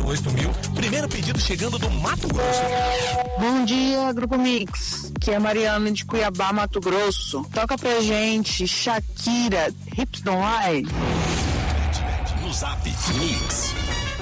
8.000. Primeiro pedido chegando do Mato Grosso. Bom dia, Grupo Mix. Que é Mariana de Cuiabá, Mato Grosso. Toca pra gente Shakira, Hips Don't Lie. No Zap Mix.